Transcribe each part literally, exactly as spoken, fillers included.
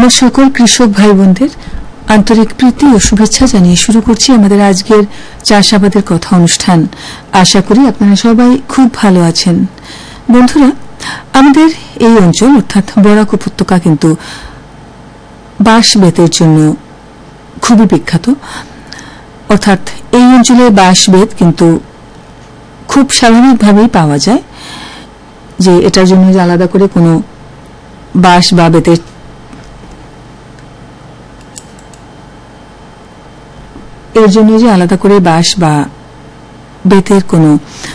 আমার সকল কৃষক ভাই বোনদের আন্তরিক প্রীতি ও শুভেচ্ছা জানিয়ে শুরু করছি আমাদের আজকের চাষাবাদের কথা অনুষ্ঠান। আশা করি আপনারা সবাই খুব ভালো আছেন। বন্ধুরা, আমাদের এই অঞ্চল অর্থাৎ বরাক উপত্যকা কিন্তু বাঁশ বেতের জন্য খুবই বিখ্যাত। অর্থাৎ এই অঞ্চলে বাঁশ বেত কিন্তু খুব স্বাভাবিকভাবেই পাওয়া যায়, যে এটার জন্য যে আলাদা করে কোনো বাঁশ বা বেতের এর জন্য যে আলাদা করে বাঁশ বা বেতের কোনো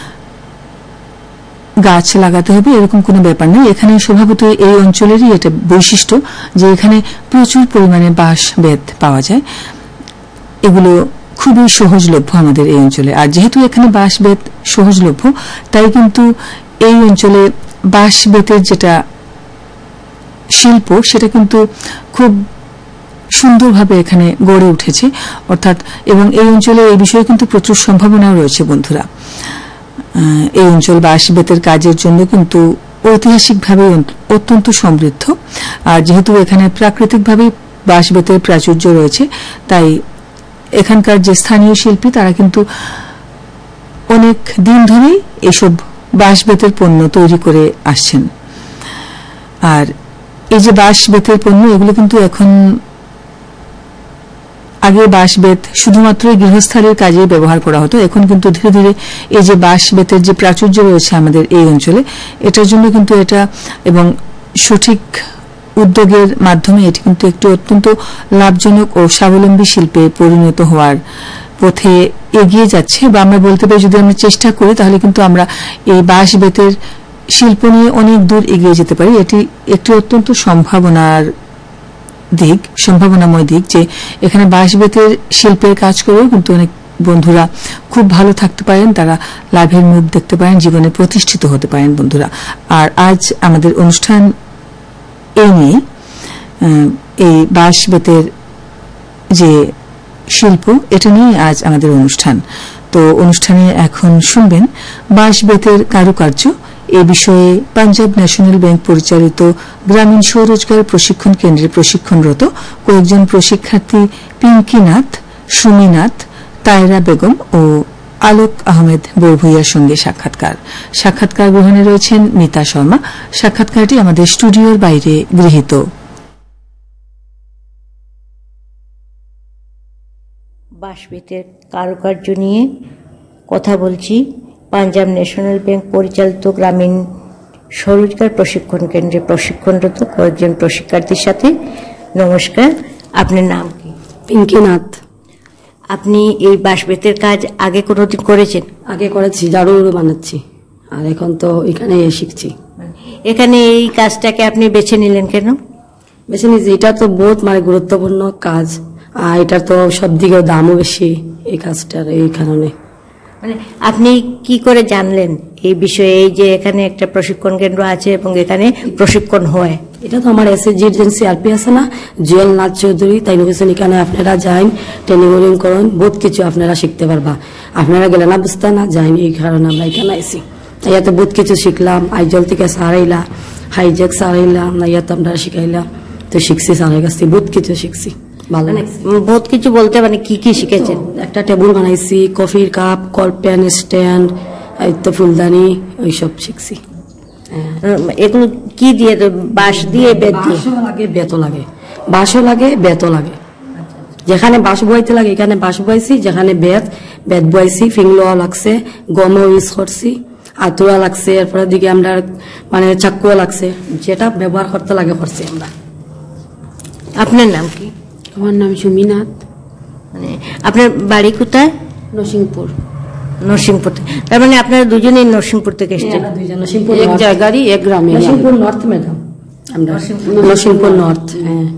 গাছ লাগাতে হবে এরকম কোনো ব্যাপার নেই। এখানে স্বভাবত এই অঞ্চলেরই এটা বৈশিষ্ট্য যে এখানে প্রচুর পরিমাণে বাঁশ বেত পাওয়া যায়। এগুলো খুবই সহজলভ্য আমাদের এই অঞ্চলে। আর যেহেতু এখানে বাঁশ বেত সহজলভ্য, তাই কিন্তু এই অঞ্চলে বাঁশ বেতের যেটা শিল্প সেটা কিন্তু খুব সুন্দরভাবে এখানে গড়ে উঠেছে। অর্থাৎ এবং এই অঞ্চলে এই বিষয়ে কিন্তু প্রচুর সম্ভাবনাও রয়েছে। বন্ধুরা, এই অঞ্চল বাঁশ বেতের কাজের জন্য কিন্তু ঐতিহাসিকভাবে অত্যন্ত সমৃদ্ধ। আর যেহেতু এখানে প্রাকৃতিকভাবে বাঁশ বেতের প্রাচুর্য রয়েছে, তাই এখানকার যে স্থানীয় শিল্পী তারা কিন্তু অনেক দিন ধরেই এসব বাঁশ বেতের পণ্য তৈরি করে আসছেন। আর এই যে বাঁশ বেতের পণ্য, এগুলো কিন্তু এখন আগে বাঁশ বেত শুধুমাত্র গৃহস্থালির কাজে ব্যবহার করা হতো। এখন কিন্তু ধীরে ধীরে এই যে বাঁশ বেতের যে প্রাচুর্য রয়েছে আমাদের এই অঞ্চলে, এটার জন্য কিন্তু এটা এবং সঠিক উদ্যোগের মাধ্যমে এটি কিন্তু একটি অত্যন্ত লাভজনক ও স্বাবলম্বী শিল্পে পরিণত হওয়ার পথে এগিয়ে যাচ্ছে। বা আমরা বলতে পারি, যদি আমরা চেষ্টা করি তাহলে কিন্তু আমরা এই বাঁশ বেতের শিল্প নিয়ে অনেক দূর এগিয়ে যেতে পারি। এটি একটি অত্যন্ত সম্ভাবনার দিক, সম্ভাবনাময় দিক, যে এখানে বাঁশ বেতের শিল্পের কাজ করেও কিন্তু অনেক বন্ধুরা খুব ভালো থাকতে পারেন, তারা লাভের মুখ দেখতে পারেন, জীবনে প্রতিষ্ঠিত হতে পারেন। বন্ধুরা, আর আজ আমাদের অনুষ্ঠান এই নিয়ে, এই বাঁশ বেতের যে শিল্প, এটা নিয়ে আজ আমাদের অনুষ্ঠান। তো অনুষ্ঠানে এখন শুনবেন বাঁশ বেতের কারুকার্য। এ বিষয়ে পাঞ্জাব ন্যাশনাল ব্যাংক পরিচালিত গ্রামীণ স্বরোজগার প্রশিক্ষণ কেন্দ্রে প্রশিক্ষণরত কয়েকজন প্রশিক্ষার্থী পিঙ্কিনাথ, সুমিনাথ, তায়রা বেগম ও আলোক আহমেদ বড়ভূইয়ার সঙ্গে সাক্ষাৎকার। সাক্ষাৎকার গ্রহণে রয়েছেন মিতা শর্মা। সাক্ষাৎকারটি আমাদের স্টুডিওর বাইরে গৃহীত। বাঁশ বেতের কারুকার্য নিয়ে কথা বলছি পাঞ্জাব ন্যাশনাল ব্যাংক পরিচালিত গ্রামীণ স্বরোজগার প্রশিক্ষণ কেন্দ্রে প্রশিক্ষণরত কয়েকজন প্রশিক্ষার্থীর সাথে। নমস্কার, আপনার নাম কি? পিঙ্কিনাথ। আপনি এই বাঁশ বেতের কাজ আগে কোনোদিন করেছেন? আগে করেছি, ঝাড়ু বানাচ্ছি, আর এখন তো এখানে শিখছি। এখানে এই কাজটাকে আপনি বেছে নিলেন কেন? বেছে নিয়েছি, এটা তো বহুত মানে গুরুত্বপূর্ণ কাজ, আর এটার তো সব দিকেও দামও বেশি এই কাজটার, এই কারণে। মানে আপনি কি করে জানলেন এই বিষয়ে, এই যে এখানে একটা প্রশিক্ষণ কেন্দ্র আছে এবং এখানে প্রশিক্ষণ হয়? এটা তো আমার এসএসজি এজেন্সি আরপি আছে না, জুয়েল নাথ চৌধুরী, তাই হোসেন, এখানে আপনারা যাইন, ট্রেনিং উইনিং করুন, বহুত কিছু আপনারা শিখতে পারবা। আপনারা গেলে না বুঝতে না যাইন, এই কারণে আমরা এখানে আইসি। ইয়াতে বহুত কিছু শিখলাম, আইজল থেকে সারাইলা, হাইজ্যাক সারাইলাম, না ইয়াতে আপনারা শিখাইলাম, তো শিখছি সারের কাছ থেকে বহুত কিছু শিখছি। ভালো, বহুত কিছু বলতে মানে কি কি শিখেছেন? একটা টেবিল বানাইছি, কফির কাপ, কলপেন স্ট্যান্ড, তো ফুলদানি, ওইসব শিখছি। এগুলো কি দিয়ে? বাঁশ দিয়ে, বেত দিয়ে? লাগে, বেতও লাগে, বাঁশও লাগে, বেতও লাগে। যেখানে বাঁশ বইতে লাগে এখানে বাঁশ বইছি, যেখানে বেত বেত বইছি, ফিংলোয়া লাগছে, গমও ইউজ করছি, আতুয়া লাগছে, এরপরে দিকে আমরা মানে চাকুয়া লাগছে, যেটা ব্যবহার করতে লাগে করছি আমরা। আপনার নাম কি? আমার নাম সুমিনাথ। মানে আপনার বাড়ি কোথায়? নরসিংপুর। নরসিংপুর। তার মানে আপনারা দুজনেই নরসিংপুর থেকে এসেছেন? নরসিংপুর এক জায়গারই, এক গ্রামে। নরসিংপুর নর্থ ম্যাডাম, আমরা নরসিংপুর নর্থ। হ্যাঁ,